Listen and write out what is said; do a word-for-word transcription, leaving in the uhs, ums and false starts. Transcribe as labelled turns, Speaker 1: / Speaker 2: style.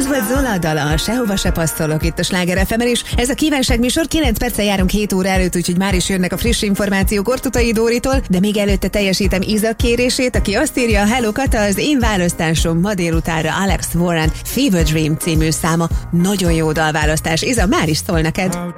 Speaker 1: Ez volt Zola dala, sehova se passzolok itt a Sláger ef emen, és ez a kívánság műsor kilenc perccel járunk hét óra előtt, úgyhogy már is jönnek a friss információk Ortutai Dóritól, de még előtte teljesítem Izak kérését, aki azt írja: Hello Kata, az én választásom ma délutánra Alex Warren Fever Dream című száma. Nagyon jó dalválasztás. Iza, már is szól neked.